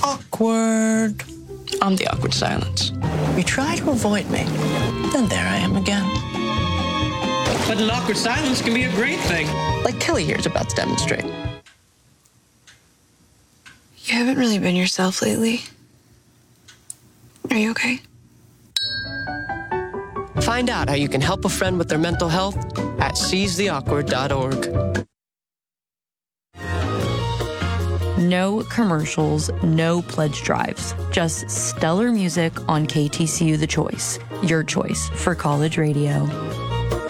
Awkward. I'm the awkward silence. You try to avoid me, then there I am again. But an awkward silence can be a great thing. Like Kelly here is about to demonstrate. You haven't really been yourself lately. Are you okay? Find out how you can help a friend with their mental health at seizetheawkward.org. No commercials, no pledge drives. Just stellar music on KTCU The Choice. Your choice for college radio.